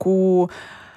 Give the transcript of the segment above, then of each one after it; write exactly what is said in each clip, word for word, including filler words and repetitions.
таку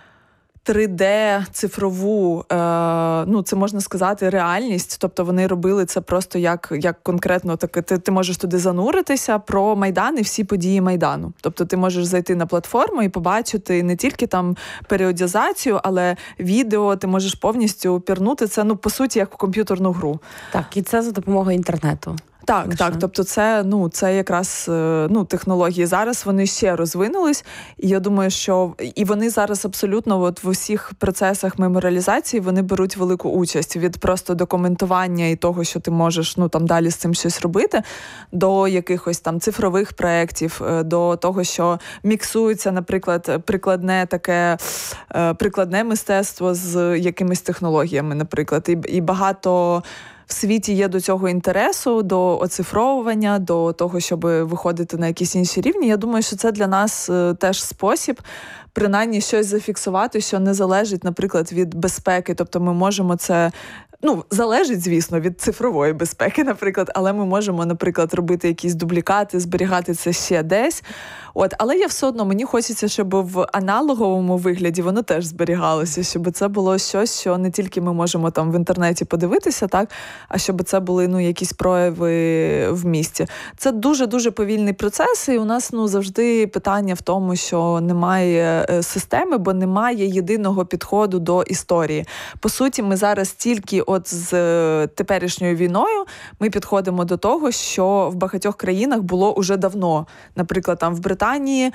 три де цифрову, е, ну, це можна сказати, реальність. Тобто вони робили це просто як, як конкретно, так, ти, ти можеш туди зануритися про Майдан і всі події Майдану. Тобто ти можеш зайти на платформу і побачити не тільки там періодизацію, але відео, ти можеш повністю пірнути це, ну, по суті, як в комп'ютерну гру. Так, і це за допомогою інтернету. Так, так, тобто це, ну, це якраз, ну, технології. Зараз вони ще розвинулись, і я думаю, що і вони зараз абсолютно от в усіх процесах меморіалізації вони беруть велику участь від просто документування і того, що ти можеш, ну, там далі з цим щось робити, до якихось там цифрових проєктів, до того, що міксується, наприклад, прикладне таке, прикладне мистецтво з якимись технологіями, наприклад, і, і багато в світі є до цього інтересу, до оцифровування, до того, щоб виходити на якісь інші рівні. Я думаю, що це для нас теж спосіб принаймні щось зафіксувати, що не залежить, наприклад, від безпеки. Тобто ми можемо це, ну, залежить, звісно, від цифрової безпеки, наприклад, але ми можемо, наприклад, робити якісь дублікати, зберігати це ще десь. От, але я все одно, мені хочеться, щоб в аналоговому вигляді воно теж зберігалося, щоб це було щось, що не тільки ми можемо там в інтернеті подивитися, так, а щоб це були, ну, якісь прояви в місті. Це дуже-дуже повільний процес, і у нас, ну, завжди питання в тому, що немає системи, бо немає єдиного підходу до історії. По суті, ми зараз тільки от з теперішньою війною ми підходимо до того, що в багатьох країнах було уже давно. Наприклад, там в Британії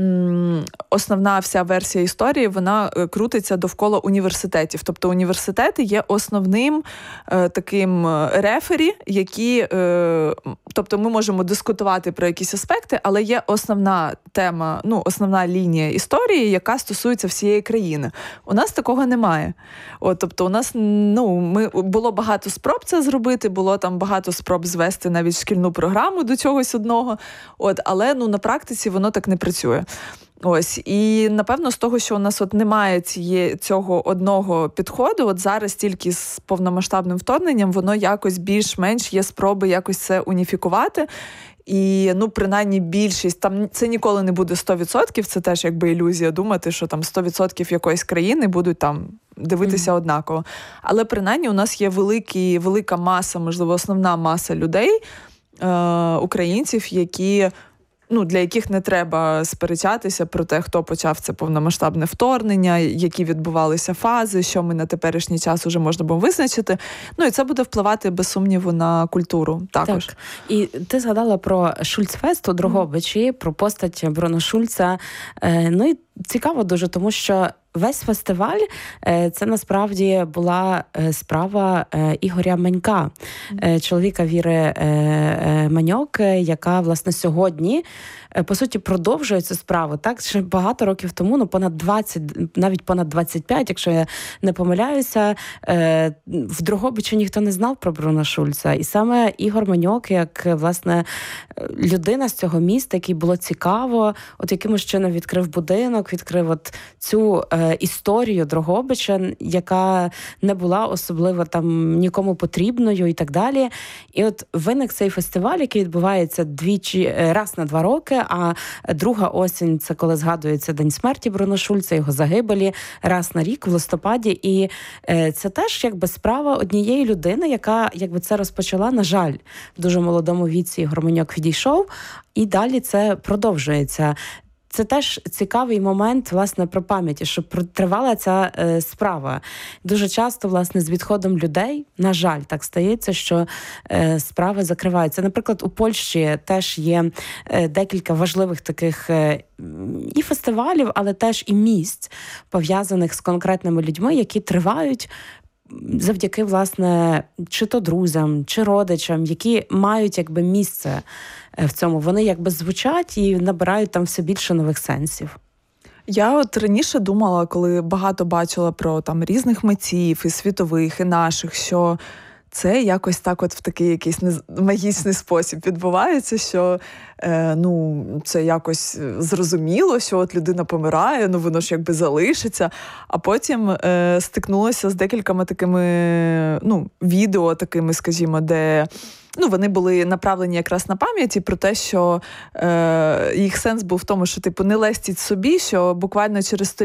м, основна вся версія історії, вона крутиться довкола університетів. Тобто університети є основним е, таким рефері, які, е, тобто ми можемо дискутувати про якісь аспекти, але є основна тема, ну, основна лінія історії, яка стосується всієї країни. У нас такого немає. От, тобто у нас, ну, ми, було багато спроб це зробити, було там багато спроб звести навіть шкільну програму до чогось одного, от, але, ну, на практиці воно так не працює. Ось, і напевно з того, що у нас от немає ціє, цього одного підходу, от зараз тільки з повномасштабним вторгненням воно якось більш-менш є спроби якось це уніфікувати. І, ну, принаймні, більшість, там це ніколи не буде сто відсотків, це теж якби ілюзія думати, що там сто відсотків якоїсь країни будуть там дивитися mm-hmm. однаково. Але принаймні у нас є великі, велика маса, можливо, основна маса людей, е- українців, які, ну, для яких не треба сперечатися про те, хто почав це повномасштабне вторгнення, які відбувалися фази, що ми на теперішній час вже можна було визначити. Ну, і це буде впливати, без сумніву, на культуру також. Так. І ти згадала про Шульцфест у Дрогобичі, mm. про постать Бруно Шульца. Ну, і цікаво дуже, тому що весь фестиваль – це насправді була справа Ігоря Манька, mm. чоловіка Віри Маньок, яка, власне, сьогодні, по суті, продовжує цю справу. Так, ще багато років тому, ну, понад двадцять, навіть понад двадцять п'ять, якщо я не помиляюся, в Дрогобичі ніхто не знав про Бруно Шульца. І саме Ігор Маньок, як, власне, людина з цього міста, який було цікаво, от якимось чином відкрив будинок, відкрив от цю е, історію Дрогобича, яка не була особливо там нікому потрібною і так далі. І от виник цей фестиваль, який відбувається двічі, раз на два роки, а друга осінь – це коли згадується День смерті Бруно Шульца, його загибелі, раз на рік в листопаді. І е, це теж якби справа однієї людини, яка якби це розпочала, на жаль, в дуже молодому віці. Ігор Маньок відійшов, і далі це продовжується. Це теж цікавий момент, власне, про пам'яті, що тривала ця е, справа. Дуже часто, власне, з відходом людей, на жаль, так стається, що е, справи закриваються. Наприклад, у Польщі теж є е, декілька важливих таких е, і фестивалів, але теж і місць, пов'язаних з конкретними людьми, які тривають завдяки, власне, чи то друзям, чи родичам, які мають якби місце в цьому. Вони якби звучать і набирають там все більше нових сенсів. Я от раніше думала, коли багато бачила про там різних митців, і світових, і наших, що це якось так от в такий якийсь магічний спосіб відбувається, що е, ну, це якось зрозуміло, що от людина помирає, ну воно ж якби залишиться. А потім е, стикнулася з декількома такими, ну, відео такими, скажімо, де, ну, вони були направлені якраз на пам'яті про те, що е, їх сенс був в тому, що, типу, не лестіть собі, що буквально через